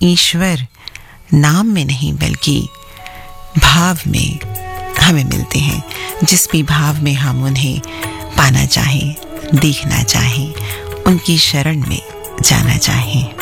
ईश्वर नाम में नहीं बल्कि भाव में हमें मिलते हैं। जिस भी भाव में हम उन्हें पाना चाहें, देखना चाहें, उनकी शरण में जाना चाहें।